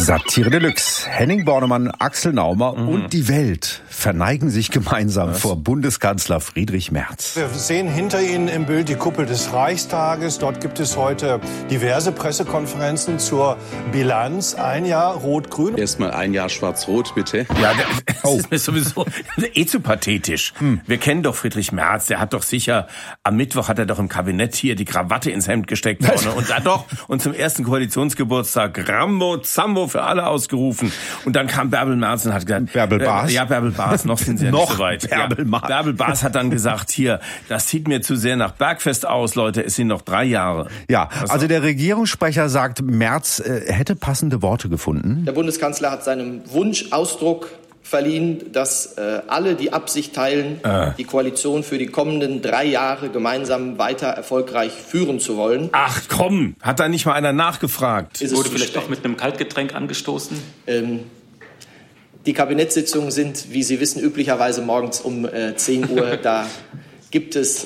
Satire Deluxe. Henning Bornemann, Axel Naumer und die Welt verneigen sich gemeinsam vor Bundeskanzler Friedrich Merz. Wir sehen hinter Ihnen im Bild die Kuppel des Reichstages. Dort gibt es heute diverse Pressekonferenzen zur Bilanz. Ein Jahr Rot-Grün. Erstmal ein Jahr Schwarz-Rot, bitte. Ja, das ist mir sowieso zu pathetisch. Wir kennen doch Friedrich Merz. Der hat doch sicher, am Mittwoch hat er doch im Kabinett hier die Krawatte ins Hemd gesteckt vorne. Und zum ersten Koalitionsgeburtstag Rambo, Zambo für alle ausgerufen. Und dann kam Bärbel Merz und hat gesagt... Bärbel Baas? Ja, Bärbel Baas, noch sind sie ja nicht so weit. Bärbel Baas hat dann gesagt, hier, das sieht mir zu sehr nach Bergfest aus, Leute, es sind noch 3 Jahre. Ja, also der Regierungssprecher sagt, Merz hätte passende Worte gefunden. Der Bundeskanzler hat seinem Wunsch Ausdruck verliehen, dass alle die Absicht teilen, die Koalition für die kommenden 3 Jahre gemeinsam weiter erfolgreich führen zu wollen. Ach komm, hat da nicht mal einer nachgefragt? Wurde vielleicht doch mit einem Kaltgetränk angestoßen? Die Kabinettssitzungen sind, wie Sie wissen, üblicherweise morgens um 10 Uhr. Da gibt es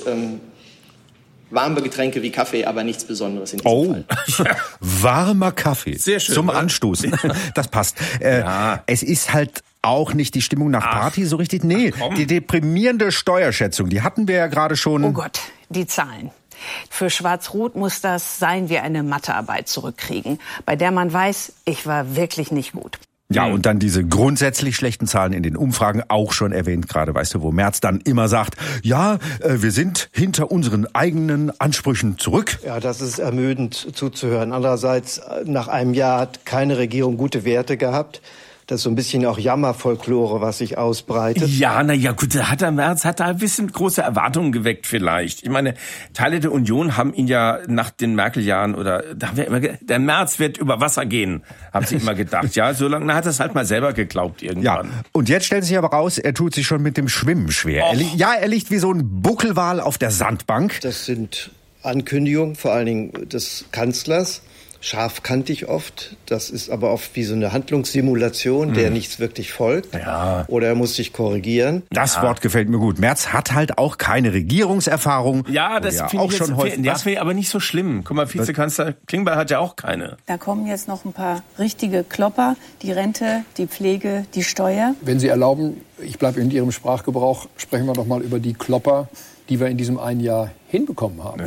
warme Getränke wie Kaffee, aber nichts Besonderes in diesem Fall. Warmer Kaffee. Sehr schön, zum oder? Anstoßen. Das passt. Es ist halt auch nicht die Stimmung nach Party so richtig. Nee, die deprimierende Steuerschätzung, die hatten wir ja gerade schon. Oh Gott, die Zahlen. Für Schwarz-Rot muss das sein wie eine Mathearbeit zurückkriegen, bei der man weiß, ich war wirklich nicht gut. Ja, und dann diese grundsätzlich schlechten Zahlen in den Umfragen, auch schon erwähnt gerade, weißt du, wo Merz dann immer sagt, ja, wir sind hinter unseren eigenen Ansprüchen zurück. Ja, das ist ermüdend zuzuhören. Andererseits, nach einem Jahr hat keine Regierung gute Werte gehabt. Das ist so ein bisschen auch Jammerfolklore, was sich ausbreitet. Ja, gut, Merz hat da ein bisschen große Erwartungen geweckt vielleicht. Ich meine, Teile der Union haben ihn ja nach den Merkel-Jahren da haben wir immer der Merz wird über Wasser gehen, haben sie immer gedacht. Ja, so lange hat er es halt mal selber geglaubt irgendwann. Ja, und jetzt stellt sich aber raus, er tut sich schon mit dem Schwimmen schwer. Er liegt wie so ein Buckelwal auf der Sandbank. Das sind Ankündigungen, vor allen Dingen des Kanzlers. Scharfkantig oft. Das ist aber oft wie so eine Handlungssimulation, der nichts wirklich folgt. Ja. Oder er muss sich korrigieren. Das Wort gefällt mir gut. Merz hat halt auch keine Regierungserfahrung. Ja, das finde ich schon häufig. Das wäre aber nicht so schlimm. Guck mal, Vizekanzler Klingbeil hat ja auch keine. Da kommen jetzt noch ein paar richtige Klopper. Die Rente, die Pflege, die Steuer. Wenn Sie erlauben, ich bleibe in Ihrem Sprachgebrauch, sprechen wir doch mal über die Klopper, die wir in diesem einen Jahr hinbekommen haben.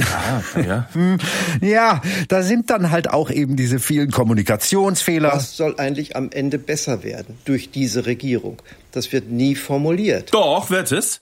Ja, da sind dann halt auch eben diese vielen Kommunikationsfehler. Was soll eigentlich am Ende besser werden durch diese Regierung? Das wird nie formuliert. Doch, wird es.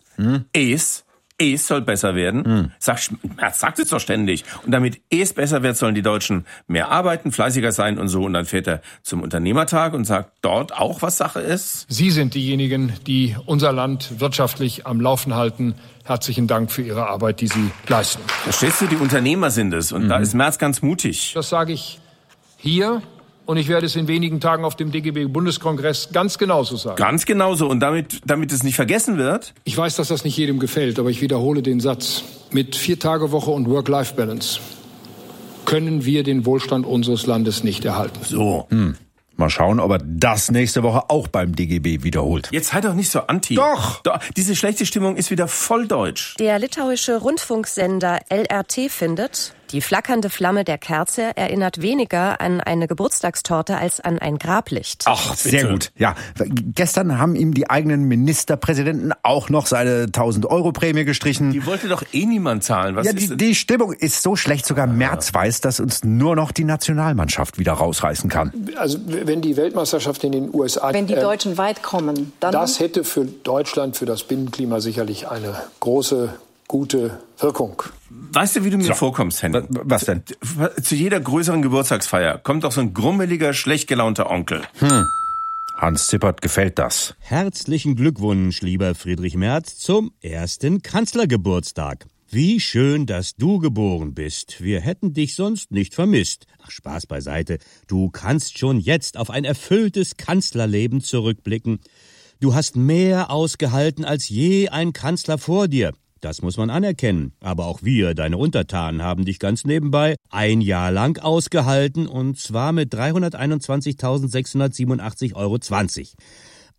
Es soll besser werden. Merz sagt es doch ständig. Und damit es besser wird, sollen die Deutschen mehr arbeiten, fleißiger sein und so. Und dann fährt er zum Unternehmertag und sagt dort auch, was Sache ist. Sie sind diejenigen, die unser Land wirtschaftlich am Laufen halten. Herzlichen Dank für Ihre Arbeit, die Sie leisten. Verstehst du, die Unternehmer sind es. Und da ist Merz ganz mutig. Das sage ich hier. Und ich werde es in wenigen Tagen auf dem DGB-Bundeskongress ganz genauso sagen. Ganz genauso. Und damit es nicht vergessen wird? Ich weiß, dass das nicht jedem gefällt, aber ich wiederhole den Satz. Mit 4-Tage-Woche und Work-Life-Balance können wir den Wohlstand unseres Landes nicht erhalten. So. Mal schauen, ob er das nächste Woche auch beim DGB wiederholt. Jetzt sei doch nicht so anti. Doch! Diese schlechte Stimmung ist wieder voll deutsch. Der litauische Rundfunksender LRT findet, die flackernde Flamme der Kerze erinnert weniger an eine Geburtstagstorte als an ein Grablicht. Ach, sehr gut. Ja, gestern haben ihm die eigenen Ministerpräsidenten auch noch seine 1.000-Euro-Prämie gestrichen. Die wollte doch eh niemand zahlen. Was ist die Stimmung ist so schlecht, sogar Merz weiß, dass uns nur noch die Nationalmannschaft wieder rausreißen kann. Also wenn die Weltmeisterschaft in den USA... Wenn die Deutschen weit kommen, dann... Das hätte für Deutschland, für das Binnenklima sicherlich eine große, gute Wirkung. Weißt du, wie du mir vorkommst, Henning? Was denn? Zu jeder größeren Geburtstagsfeier kommt doch so ein grummeliger, schlecht gelaunter Onkel. Hans Zippert gefällt das. Herzlichen Glückwunsch, lieber Friedrich Merz, zum ersten Kanzlergeburtstag. Wie schön, dass du geboren bist. Wir hätten dich sonst nicht vermisst. Ach, Spaß beiseite. Du kannst schon jetzt auf ein erfülltes Kanzlerleben zurückblicken. Du hast mehr ausgehalten als je ein Kanzler vor dir. Das muss man anerkennen. Aber auch wir, deine Untertanen, haben dich ganz nebenbei 1 Jahr lang ausgehalten, und zwar mit 321.687,20 €.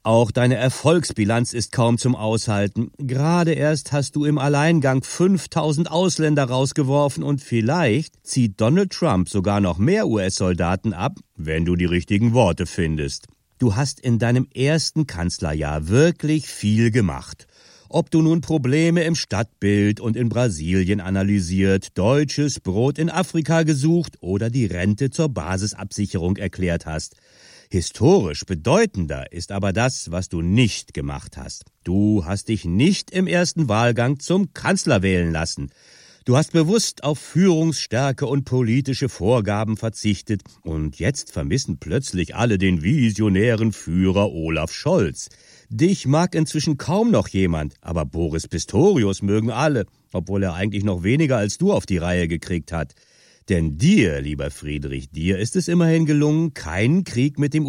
Auch deine Erfolgsbilanz ist kaum zum Aushalten. Gerade erst hast du im Alleingang 5000 Ausländer rausgeworfen und vielleicht zieht Donald Trump sogar noch mehr US-Soldaten ab, wenn du die richtigen Worte findest. Du hast in deinem ersten Kanzlerjahr wirklich viel gemacht. Ob du nun Probleme im Stadtbild und in Brasilien analysiert, deutsches Brot in Afrika gesucht oder die Rente zur Basisabsicherung erklärt hast. Historisch bedeutender ist aber das, was du nicht gemacht hast. Du hast dich nicht im ersten Wahlgang zum Kanzler wählen lassen. Du hast bewusst auf Führungsstärke und politische Vorgaben verzichtet und jetzt vermissen plötzlich alle den visionären Führer Olaf Scholz. Dich mag inzwischen kaum noch jemand, aber Boris Pistorius mögen alle, obwohl er eigentlich noch weniger als du auf die Reihe gekriegt hat. Denn dir, lieber Friedrich, dir ist es immerhin gelungen, keinen Krieg mit dem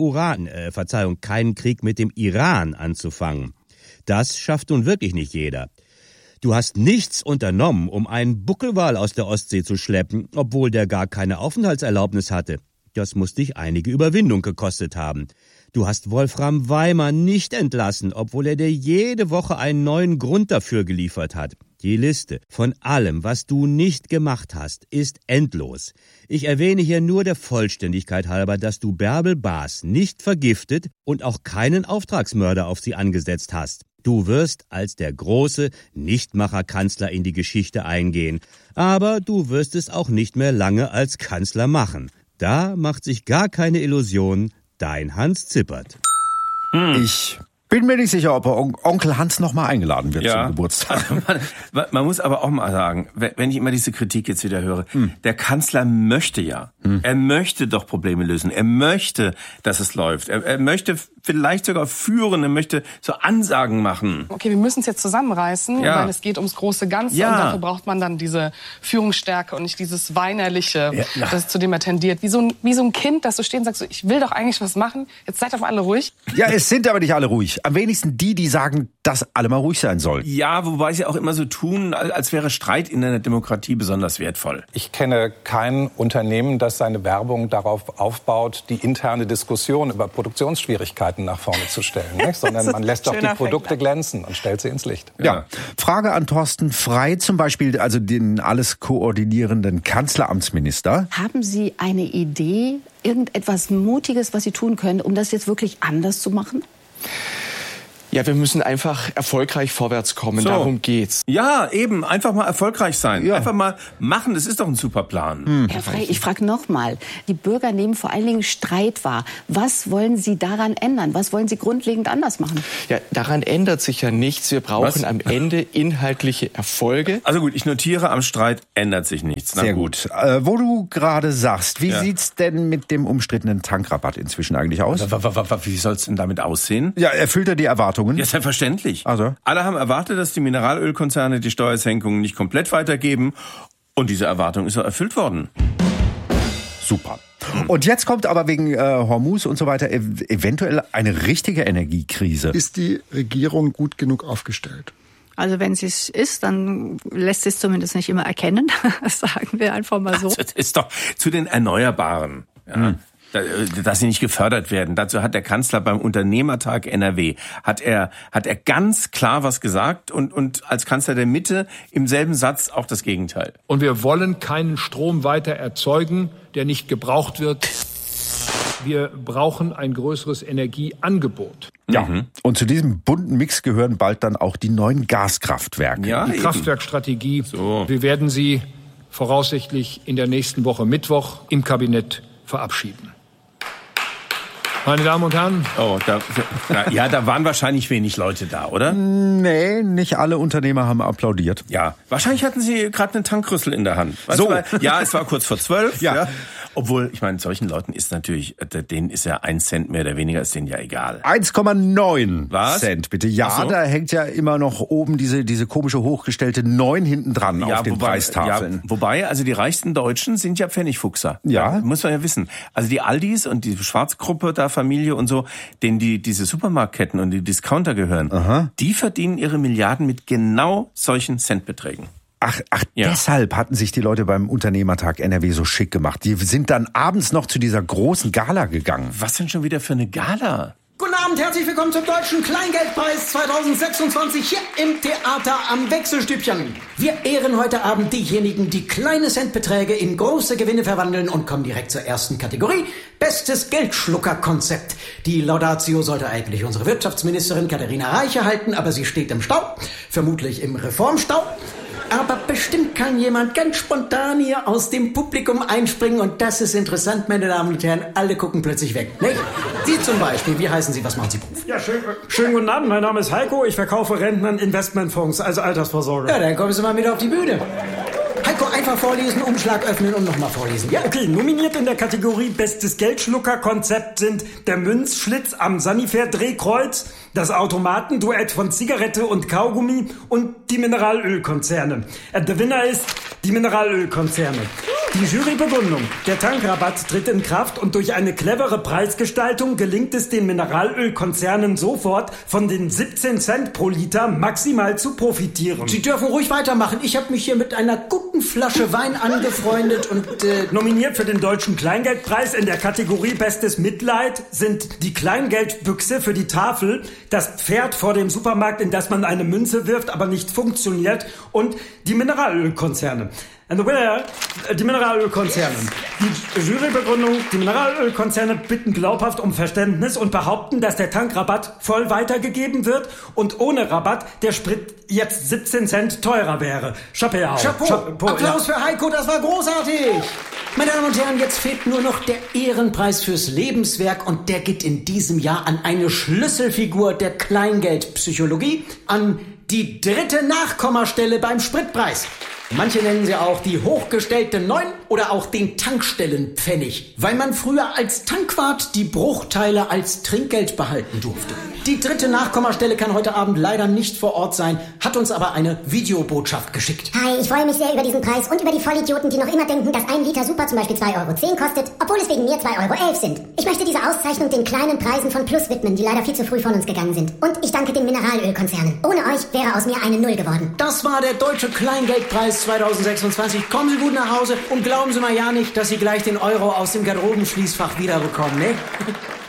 Iran anzufangen. Das schafft nun wirklich nicht jeder. Du hast nichts unternommen, um einen Buckelwal aus der Ostsee zu schleppen, obwohl der gar keine Aufenthaltserlaubnis hatte. Das muss dich einige Überwindung gekostet haben. Du hast Wolfram Weimar nicht entlassen, obwohl er dir jede Woche einen neuen Grund dafür geliefert hat. Die Liste von allem, was du nicht gemacht hast, ist endlos. Ich erwähne hier nur der Vollständigkeit halber, dass du Bärbel Baas nicht vergiftet und auch keinen Auftragsmörder auf sie angesetzt hast. Du wirst als der große Nichtmacher-Kanzler in die Geschichte eingehen. Aber du wirst es auch nicht mehr lange als Kanzler machen. Da macht sich gar keine Illusion dein Hans Zippert. Ich bin mir nicht sicher, ob Onkel Hans noch mal eingeladen wird zum Geburtstag. Man muss aber auch mal sagen, wenn ich immer diese Kritik jetzt wieder höre, der Kanzler möchte er möchte doch Probleme lösen, er möchte, dass es läuft, er möchte vielleicht sogar führen, er möchte so Ansagen machen. Okay, wir müssen es jetzt zusammenreißen, weil es geht ums große Ganze und dafür braucht man dann diese Führungsstärke und nicht dieses Weinerliche, das zu dem er tendiert. Wie so ein Kind, das so steht und sagt, so, ich will doch eigentlich was machen, jetzt seid doch mal alle ruhig. Ja, es sind aber nicht alle ruhig. Am wenigsten die sagen, dass alle mal ruhig sein sollen. Ja, wobei sie auch immer so tun, als wäre Streit in einer Demokratie besonders wertvoll. Ich kenne kein Unternehmen, das seine Werbung darauf aufbaut, die interne Diskussion über Produktionsschwierigkeiten nach vorne zu stellen, nicht? Sondern man lässt doch die Produkte glänzen und stellt sie ins Licht. Ja. Frage an Thorsten Frey zum Beispiel, also den alles koordinierenden Kanzleramtsminister. Haben Sie eine Idee, irgendetwas Mutiges, was Sie tun können, um das jetzt wirklich anders zu machen? Ja, wir müssen einfach erfolgreich vorwärts kommen. So. Darum geht's. Ja, eben. Einfach mal erfolgreich sein. Ja. Einfach mal machen. Das ist doch ein super Plan. Herr Frey, ich frage nochmal. Die Bürger nehmen vor allen Dingen Streit wahr. Was wollen Sie daran ändern? Was wollen Sie grundlegend anders machen? Ja, daran ändert sich ja nichts. Wir brauchen am Ende inhaltliche Erfolge. Also gut, ich notiere, am Streit ändert sich nichts. Sehr gut. Wo du gerade sagst, wie sieht's denn mit dem umstrittenen Tankrabatt inzwischen eigentlich aus? Wie soll's denn damit aussehen? Ja, erfüllt er die Erwartungen? Ja, selbstverständlich. Also? Alle haben erwartet, dass die Mineralölkonzerne die Steuersenkungen nicht komplett weitergeben. Und diese Erwartung ist auch erfüllt worden. Super. Und jetzt kommt aber wegen Hormuz und so weiter eventuell eine richtige Energiekrise. Ist die Regierung gut genug aufgestellt? Also wenn sie es ist, dann lässt sie es zumindest nicht immer erkennen. Das sagen wir einfach mal so. Das ist doch zu den Erneuerbaren. Ja. Dass sie nicht gefördert werden. Dazu hat der Kanzler beim Unternehmertag NRW hat er ganz klar was gesagt und als Kanzler der Mitte im selben Satz auch das Gegenteil. Und wir wollen keinen Strom weiter erzeugen, der nicht gebraucht wird. Wir brauchen ein größeres Energieangebot. Ja, und zu diesem bunten Mix gehören bald dann auch die neuen Gaskraftwerke. Ja, die Kraftwerkstrategie. Wir werden sie voraussichtlich in der nächsten Woche Mittwoch im Kabinett verabschieden. Meine Damen und Herren. Da waren wahrscheinlich wenig Leute da, oder? Nee, nicht alle Unternehmer haben applaudiert. Ja, wahrscheinlich hatten sie gerade einen Tankrüssel in der Hand. Weißt du, es war kurz vor 12. Ja. Obwohl, ich meine, solchen Leuten ist natürlich, denen ist ja 1 Cent mehr oder weniger, ist denen ja egal. 1,9 Cent, bitte. Ja, da hängt ja immer noch oben diese komische hochgestellte 9 hinten dran auf den Preistafeln. Ja, wobei, also die reichsten Deutschen sind ja Pfennigfuchser. Ja. Muss man ja wissen. Also die Aldis und die Schwarzgruppe da, Familie und so, denen diese Supermarktketten und die Discounter gehören, die verdienen ihre Milliarden mit genau solchen Centbeträgen. Ach, deshalb hatten sich die Leute beim Unternehmertag NRW so schick gemacht. Die sind dann abends noch zu dieser großen Gala gegangen. Was denn schon wieder für eine Gala? Guten Abend, Abend, herzlich willkommen zum Deutschen Kleingeldpreis 2026 hier im Theater am Wechselstübchen. Wir ehren heute Abend diejenigen, die kleine Centbeträge in große Gewinne verwandeln und kommen direkt zur ersten Kategorie. Bestes Geldschluckerkonzept. Die Laudatio sollte eigentlich unsere Wirtschaftsministerin Katharina Reiche halten, aber sie steht im Stau, vermutlich im Reformstau. Aber bestimmt kann jemand ganz spontan hier aus dem Publikum einspringen und das ist interessant, meine Damen und Herren. Alle gucken plötzlich weg, nicht? Sie zum Beispiel, wie heißen Sie, was machen Sie beruflich? Ja, schönen guten Abend, mein Name ist Heiko, ich verkaufe Rentnern Investmentfonds, also Altersvorsorge. Ja, dann kommen Sie mal mit auf die Bühne. Heiko, einfach vorlesen, Umschlag öffnen und nochmal vorlesen. Ja, okay, nominiert in der Kategorie Bestes Geldschluckerkonzept sind der Münzschlitz am Sanifair-Drehkreuz, das Automatenduett von Zigarette und Kaugummi und die Mineralölkonzerne. Der Winner ist die Mineralölkonzerne. Die Jurybegründung. Der Tankrabatt tritt in Kraft und durch eine clevere Preisgestaltung gelingt es den Mineralölkonzernen sofort, von den 17 Cent pro Liter maximal zu profitieren. Sie dürfen ruhig weitermachen. Ich habe mich hier mit einer guten Flasche Wein angefreundet und... Nominiert für den Deutschen Kleingeldpreis in der Kategorie Bestes Mitleid sind die Kleingeldbüchse für die Tafel, das Pferd vor dem Supermarkt, in das man eine Münze wirft, aber nicht funktioniert, und die Mineralölkonzerne. And the winner, die Mineralölkonzerne. Die Jurybegründung, die Mineralölkonzerne bitten glaubhaft um Verständnis und behaupten, dass der Tankrabatt voll weitergegeben wird und ohne Rabatt der Sprit jetzt 17 Cent teurer wäre. Chapeau. Chapeau. Applaus für Heiko, das war großartig. Meine Damen und Herren, jetzt fehlt nur noch der Ehrenpreis fürs Lebenswerk und der geht in diesem Jahr an eine Schlüsselfigur der Kleingeldpsychologie, an die dritte Nachkommastelle beim Spritpreis. Manche nennen sie auch die hochgestellte 9 oder auch den Tankstellenpfennig, weil man früher als Tankwart die Bruchteile als Trinkgeld behalten durfte. Die dritte Nachkommastelle kann heute Abend leider nicht vor Ort sein, hat uns aber eine Videobotschaft geschickt. Hi, ich freue mich sehr über diesen Preis und über die Vollidioten, die noch immer denken, dass 1 Liter Super zum Beispiel 2,10 € kostet, obwohl es wegen mir 2,11 € sind. Ich möchte diese Auszeichnung den kleinen Preisen von Plus widmen, die leider viel zu früh von uns gegangen sind. Und ich danke den Mineralölkonzernen. Ohne euch wäre aus mir eine Null geworden. Das war der Deutsche Kleingeldpreis 2026. Kommen Sie gut nach Hause und glauben Sie mal ja nicht, dass Sie gleich den Euro aus dem Garderobenschließfach wiederbekommen, ne?